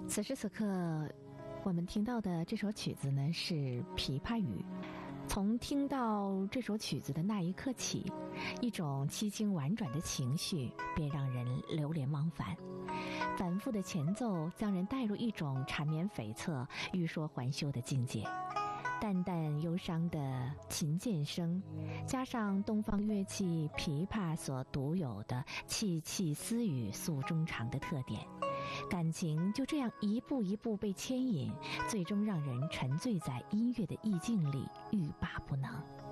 此时此刻，我们听到的这首曲子呢是《琵琶语》。从听到这首曲子的那一刻起，一种凄清婉转的情绪便让人流连忘返。反复的前奏将人带入一种缠绵悱恻、欲说还休的境界。淡淡忧伤的琴键声，加上东方乐器琵琶所独有的气气私语诉衷肠的特点，感情就这样一步一步被牵引，最终让人沉醉在音乐的意境里，欲罢不能。